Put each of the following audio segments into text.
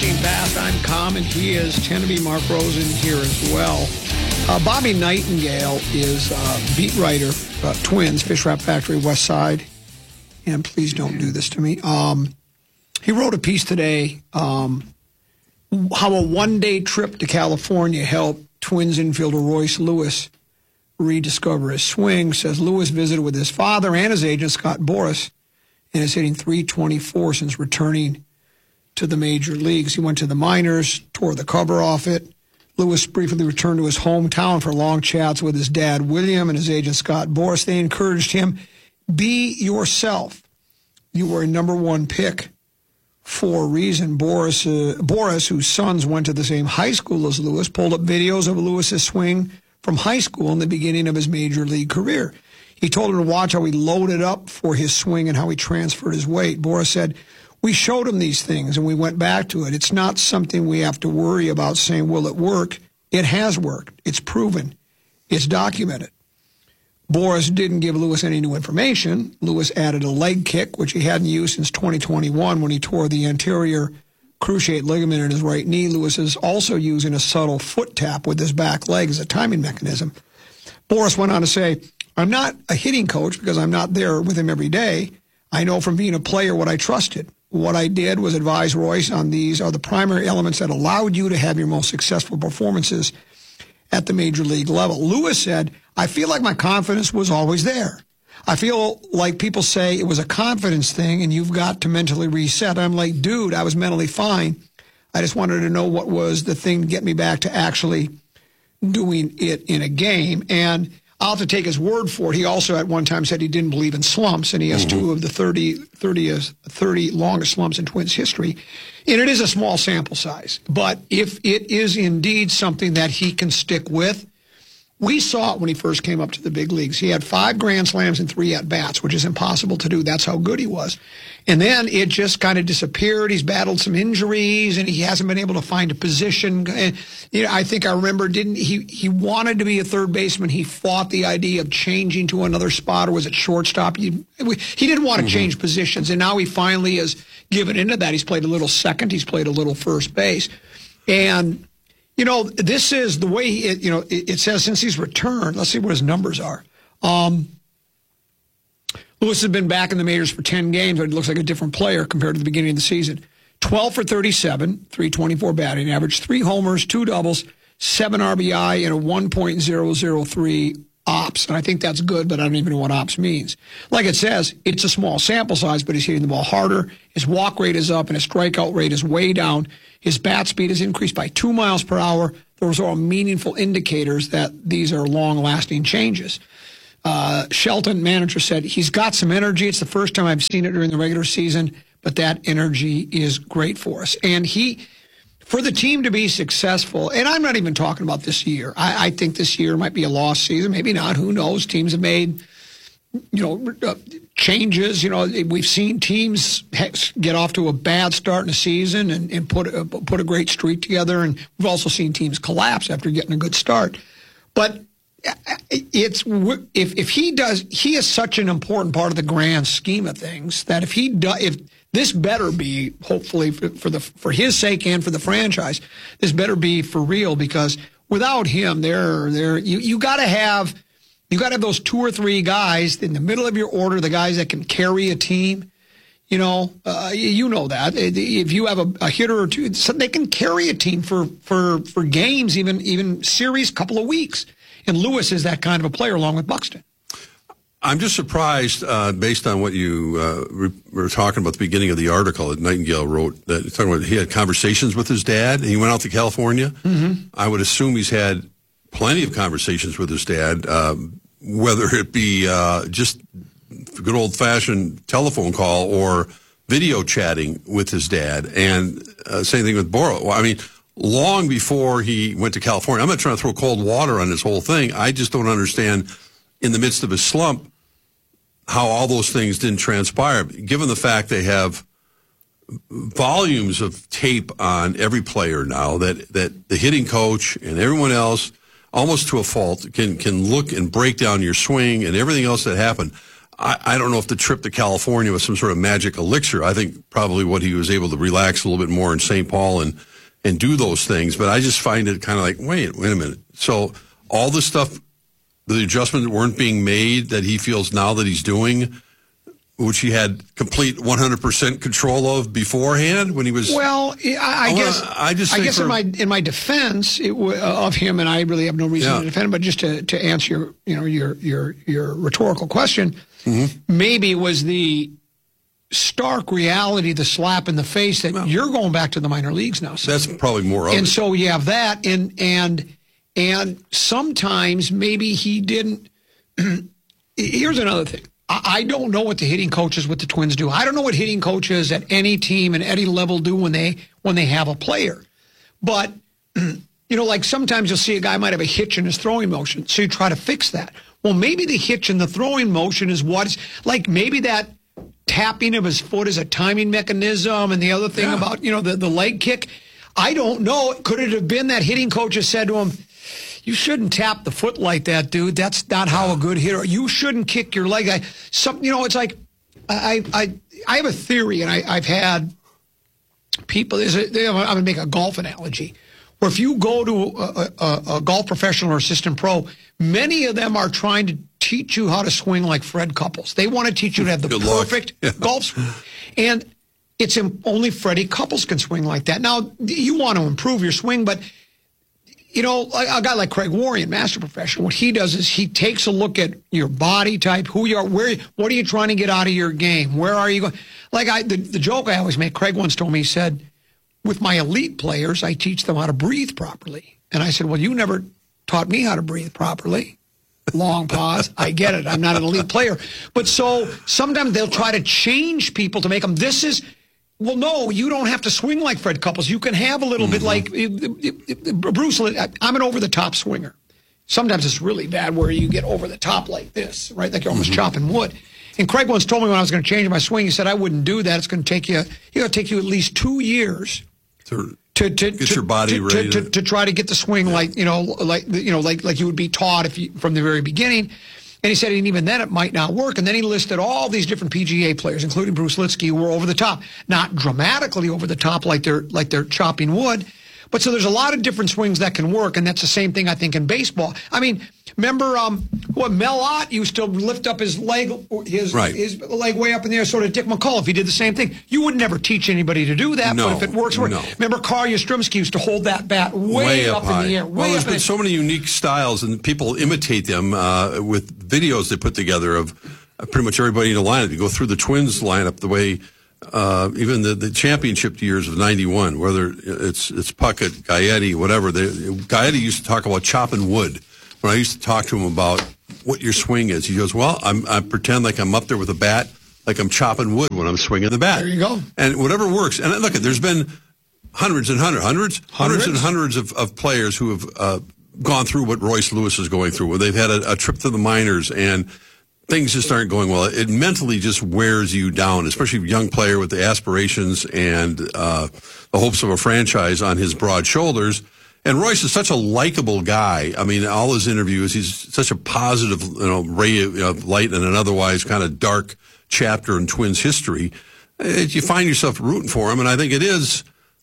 lightning fast. I'm Calm, and he is. Tend to be Mark Rosen here as well. Bobby Nightingale is beat writer, Twins, Fish Wrap Factory, West Side. And please don't do this to me. He wrote a piece today, how a one-day trip to California helped Twins infielder Royce Lewis rediscover his swing. Says Lewis visited with his father and his agent, Scott Boras, and is hitting .324 since returning to the major leagues. He went to the minors, tore the cover off it. Lewis briefly returned to his hometown for long chats with his dad, William, and his agent, Scott Boras. They encouraged him, be yourself. You were a number one pick for a reason. Boras, whose sons went to the same high school as Lewis, pulled up videos of Lewis's swing from high school in the beginning of his major league career. He told him to watch how he loaded up for his swing and how he transferred his weight. Boras said, we showed him these things and we went back to it. It's not something we have to worry about saying, will it work? It has worked. It's proven. It's documented. Boras didn't give Lewis any new information. Lewis added a leg kick, which he hadn't used since 2021 when he tore the anterior cruciate ligament in his right knee. Lewis is also using a subtle foot tap with his back leg as a timing mechanism. Boras went on to say, I'm not a hitting coach because I'm not there with him every day. I know from being a player what I trusted. What I did was advise Royce on these are the primary elements that allowed you to have your most successful performances at the major league level. Lewis said, I feel like my confidence was always there. I feel like people say it was a confidence thing and you've got to mentally reset. I'm like, dude, I was mentally fine. I just wanted to know what was the thing to get me back to actually doing it in a game. And I'll have to take his word for it. He also at one time said he didn't believe in slumps, and he has two of the 30 longest slumps in Twins history. And it is a small sample size. But if it is indeed something that he can stick with, we saw it when he first came up to the big leagues. He had 5 grand slams and 3 at-bats, which is impossible to do. That's how good he was. And then it just kind of disappeared. He's battled some injuries, and he hasn't been able to find a position. And, I think I remember, he wanted to be a third baseman. He fought the idea of changing to another spot, or was it shortstop? He didn't want to change positions, and now he finally has given into that. He's played a little second. He's played a little first base. And this is the way it says since he's returned. Let's see what his numbers are. Lewis has been back in the majors for 10 games, but it looks like a different player compared to the beginning of the season. 12 for 37, .324 batting average, 3 homers, 2 doubles, 7 RBI, and a 1.003 ops. And I think that's good, but I don't even know what ops means. Like it says, it's a small sample size, but he's hitting the ball harder. His walk rate is up, and his strikeout rate is way down. His bat speed has increased by 2 miles per hour. Those are all meaningful indicators that these are long-lasting changes. Shelton, manager, said he's got some energy. It's the first time I've seen it during the regular season, but that energy is great for us. And for the team to be successful, and I'm not even talking about this year. I think this year might be a lost season. Maybe not. Who knows? Teams have made, changes. We've seen teams get off to a bad start in the season and put a great streak together. And we've also seen teams collapse after getting a good start. But if he does, he is such an important part of the grand scheme of things that if this better be, hopefully for his sake and for the franchise, this better be for real, because without him, you got to have those 2 or 3 guys in the middle of your order, the guys that can carry a team. You know that if you have a hitter or two, so they can carry a team for games, even series, couple of weeks. And Lewis is that kind of a player, along with Buxton. I'm just surprised, based on what you were talking about at the beginning of the article that Nightingale wrote, that talking about he had conversations with his dad, and he went out to California. Mm-hmm. I would assume he's had plenty of conversations with his dad, whether it be just good old-fashioned telephone call or video chatting with his dad. And same thing with Boras. Well, I mean, long before he went to California, I'm not trying to throw cold water on this whole thing. I just don't understand, in the midst of his slump, how all those things didn't transpire, given the fact they have volumes of tape on every player now, that the hitting coach and everyone else, almost to a fault, can look and break down your swing and everything else that happened. I don't know if the trip to California was some sort of magic elixir. I think probably what he was able to relax a little bit more in St. Paul and do those things. But I just find it kind of like, wait a minute. So all the stuff, the adjustments that weren't being made that he feels now that he's doing, which he had complete 100% control of beforehand when he was. Well, I guess in my defense of him, and I really have no reason to defend him, but just to answer your rhetorical question, maybe it was the stark reality, the slap in the face that you're going back to the minor leagues now. So. That's probably more of it. And so you have that, and sometimes maybe he didn't. Here's another thing. I don't know what the hitting coaches with the Twins do. I don't know what hitting coaches at any team and any level do when they have a player. But, like sometimes you'll see a guy might have a hitch in his throwing motion, so you try to fix that. Well, maybe the hitch in the throwing motion is like maybe that tapping of his foot is a timing mechanism, and the other thing about, the leg kick. I don't know. Could it have been that hitting coach has said to him, you shouldn't tap the foot like that, dude. That's not how a good hitter. You shouldn't kick your leg. It's like I have a theory, and I've had people. I'm going to make a golf analogy, where if you go to a golf professional or assistant pro, many of them are trying to teach you how to swing like Fred Couples. They want to teach you to have the perfect golf swing, and it's only Freddie Couples can swing like that. Now you want to improve your swing, but. A guy like Craig Warrior, master professional, what he does is he takes a look at your body type, who you are, what are you trying to get out of your game? Where are you going? Like the joke I always make, Craig once told me, he said, with my elite players, I teach them how to breathe properly. And I said, well, you never taught me how to breathe properly. Long pause. I get it. I'm not an elite player. But so sometimes they'll try to change people to make them, well, no, you don't have to swing like Fred Couples. You can have a little bit like Bruce. I'm an over-the-top swinger. Sometimes it's really bad where you get over the top like this, right? Like you're almost chopping wood. And Craig once told me when I was going to change my swing, he said, I wouldn't do that. It's going to take you at least 2 years to get your body ready to try to get the swing like you would be taught from the very beginning. And he said, and even then it might not work. And then he listed all these different PGA players, including Bruce Litsky, who were over the top, not dramatically over the top like they're chopping wood. But so there's a lot of different swings that can work, and that's the same thing I think in baseball. I mean, remember Mel Ott used to lift up his leg, his leg way up in the air, sort of Dick McCullough. He did the same thing. You would never teach anybody to do that, but if it works, no. Remember Carl Yastrzemski used to hold that bat way up in the air. There's been so many unique styles, and people imitate them with videos they put together of pretty much everybody in the lineup. You go through the Twins lineup the way. Even the championship years of '91, whether it's Puckett, Gaetti, whatever. Gaetti used to talk about chopping wood. When I used to talk to him about what your swing is, he goes, "Well, I pretend like I'm up there with a bat, like I'm chopping wood when I'm swinging the bat." There you go. And whatever works. And look, there's been hundreds and hundreds of players who have gone through what Royce Lewis is going through, where they've had a trip to the minors and things just aren't going well. It mentally just wears you down, especially a young player with the aspirations and the hopes of a franchise on his broad shoulders. And Royce is such a likable guy. I mean, all his interviews, he's such a positive, ray of light in an otherwise kind of dark chapter in Twins history. You find yourself rooting for him, and I think it is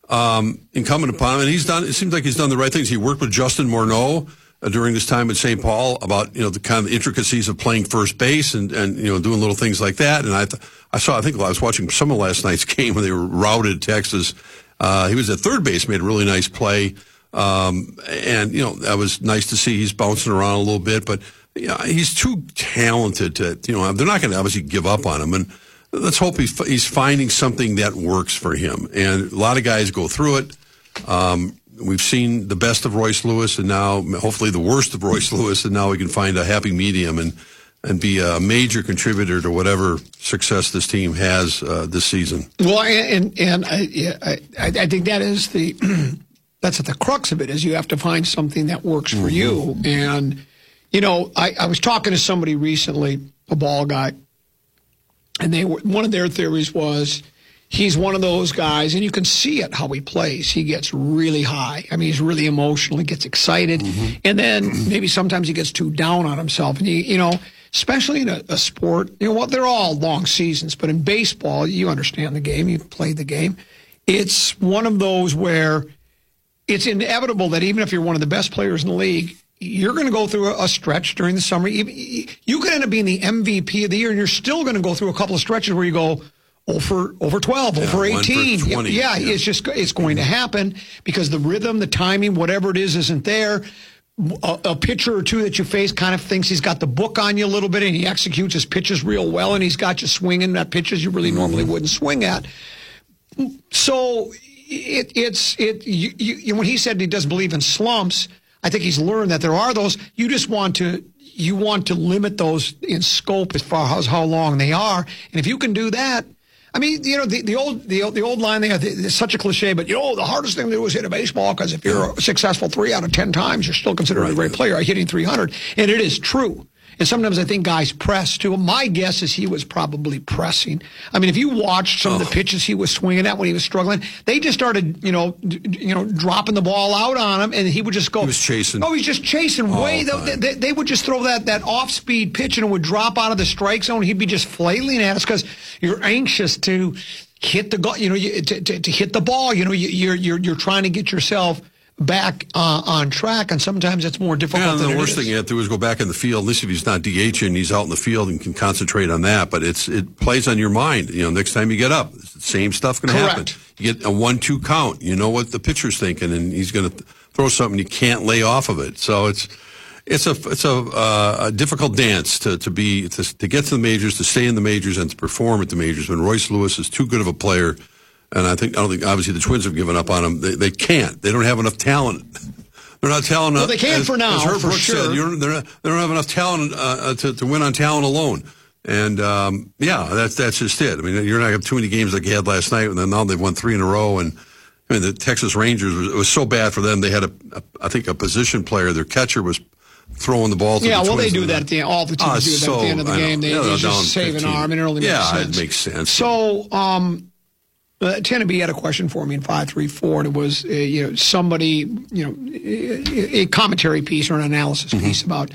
incumbent upon him. And it seems like he's done the right things. He worked with Justin Morneau during his time at St. Paul about, the kind of intricacies of playing first base and doing little things like that. And I think I was watching some of last night's game when they were routed Texas. He was at third base, made a really nice play. And that was nice to see. He's bouncing around a little bit, but he's too talented to, they're not going to obviously give up on him. And let's hope he's finding something that works for him. And a lot of guys go through it. We've seen the best of Royce Lewis, and now hopefully the worst of Royce Lewis, and now we can find a happy medium and be a major contributor to whatever success this team has this season. Well, and I think that is that's at the crux of it, is you have to find something that works for you. And I was talking to somebody recently, a ball guy, and one of their theories was, he's one of those guys, and you can see it how he plays. He gets really high. I mean, he's really emotional. He gets excited. And then maybe sometimes he gets too down on himself. And, especially in a sport. You know what? They're all long seasons, but in baseball, you understand the game. You played the game. It's one of those where it's inevitable that even if you're one of the best players in the league, you're going to go through a stretch during the summer. You could end up being the MVP of the year, and you're still going to go through a couple of stretches where you go over 12, over 18. 20, yeah, it's going to happen because the rhythm, the timing, whatever it is, isn't there. A pitcher or two that you face kind of thinks he's got the book on you a little bit, and he executes his pitches real well, and he's got you swinging at pitches you really normally wouldn't swing at. So when he said he doesn't believe in slumps, I think he's learned that there are those. You just want to limit those in scope as far as how long they are, and if you can do that. I mean, you know, the old line there, it's such a cliche, but, you know, the hardest thing to do is hit a baseball because if you're successful 3 out of 10 times, you're still considered a great player hitting 300. And it is true. And sometimes I think guys press, too. My guess is he was probably pressing. I mean, if you watched some of the pitches he was swinging at when he was struggling, they just started, dropping the ball out on him, and he would just go. He was chasing. Oh, he's just chasing way. They would just throw that off-speed pitch, and it would drop out of the strike zone. He'd be just flailing at us because you're anxious to hit the goal. You know, to hit the ball. You know, you're trying to get yourself back on track, and sometimes it's more difficult. Yeah, than the worst thing you have to do is go back in the field. At least if he's not DHing, he's out in the field and can concentrate on that. But it plays on your mind. You know, next time you get up, it's the same stuff going to happen. You get a 1-2 count. You know what the pitcher's thinking, and he's going to throw something you can't lay off of it. So it's a difficult dance to get to the majors, to stay in the majors, and to perform at the majors. When Royce Lewis is too good of a player. And I don't think obviously the Twins have given up on him. They can't. They don't have enough talent. They're not talented enough. Well, they can for now, as Herb for Brooks sure. said, they don't have enough talent to win on talent alone. And that's just it. I mean, you're not going to have too many games like you had last night, and then now they've won 3 in a row. And I mean, the Texas Rangers it was so bad for them. They had I think a position player. Their catcher was throwing the ball to the Twins. They do that at the end. All the teams do that at the end of the game. They just save an arm, and it only makes sense. It makes sense. So, Tenneby had a question for me in 534, and it was somebody, a commentary piece or an analysis piece about,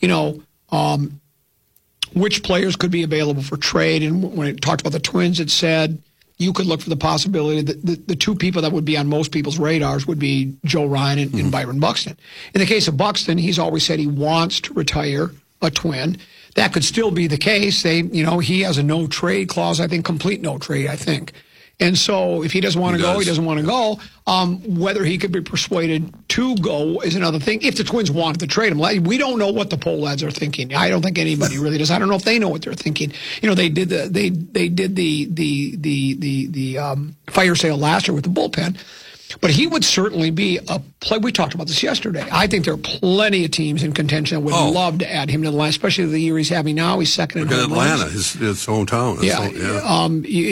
which players could be available for trade. And when it talked about the Twins, it said you could look for the possibility that the two people that would be on most people's radars would be Joe Ryan and Byron Buxton. In the case of Buxton, he's always said he wants to retire a Twin. That could still be the case. He has a no trade clause. I think complete no trade. I think. And so if he doesn't want to go, he doesn't want to go. Whether he could be persuaded to go is another thing. If the Twins wanted to trade him, we don't know what the poll ads are thinking. I don't think anybody really does. I don't know if they know what they're thinking. They did the fire sale last year with the bullpen. But he would certainly be a play. We talked about this yesterday. I think there are plenty of teams in contention that would love to add him to the line, especially the year he's having now. He's second in home runs. Atlanta, his hometown. Yeah.